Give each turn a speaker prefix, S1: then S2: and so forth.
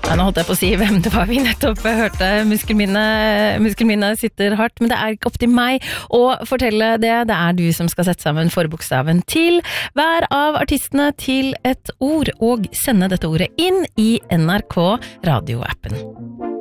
S1: Ja, nå holdt jeg på å si hvem det var vi nettopp hørte. Muskelminnet sitter hardt, men det ikke opp til meg å fortelle det. Det du som skal sette sammen forbokstaven til hver av artistene til et ord, og sende dette ordet inn i NRK radioappen.